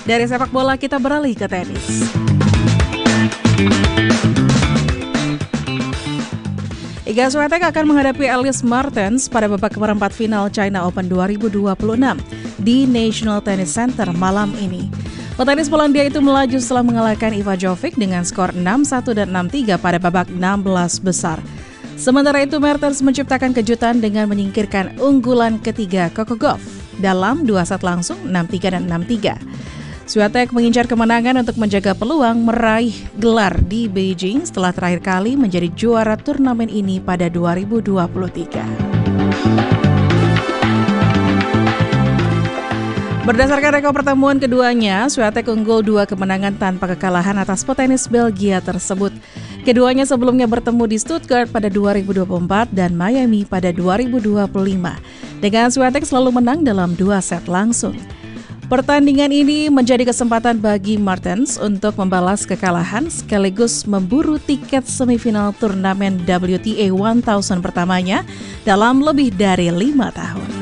Dari sepak bola kita beralih ke tenis. Iga Swiatek akan menghadapi Elise Mertens pada babak perempat final China Open 2026 di National Tennis Center malam ini. Petenis Polandia itu melaju setelah mengalahkan Iva Jovic dengan skor 6-1 dan 6-3 pada babak 16 besar. Sementara itu Mertens menciptakan kejutan dengan menyingkirkan unggulan ketiga Coco Gauff dalam 2 set langsung 6-3 dan 6-3. Swiatek mengincar kemenangan untuk menjaga peluang meraih gelar di Beijing setelah terakhir kali menjadi juara turnamen ini pada 2023. Berdasarkan rekor pertemuan keduanya, Swiatek unggul 2 kemenangan tanpa kekalahan atas petenis Belgia tersebut. Keduanya sebelumnya bertemu di Stuttgart pada 2024 dan Miami pada 2025. Dengan Swiatek selalu menang dalam 2 set langsung. Pertandingan ini menjadi kesempatan bagi Mertens untuk membalas kekalahan sekaligus memburu tiket semifinal turnamen WTA 1000 pertamanya dalam lebih dari 5 tahun.